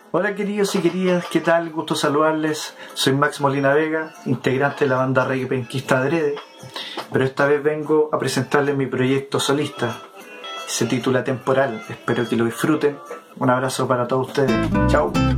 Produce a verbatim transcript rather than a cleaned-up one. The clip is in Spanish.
Hola queridos y queridas, ¿qué tal? Gusto saludarles. Soy Max Molina Vega, integrante de la banda reggae penquista Adrede, pero esta vez vengo a presentarles mi proyecto solista. Se titula Temporal, espero que lo disfruten. Un abrazo para todos ustedes. Chao.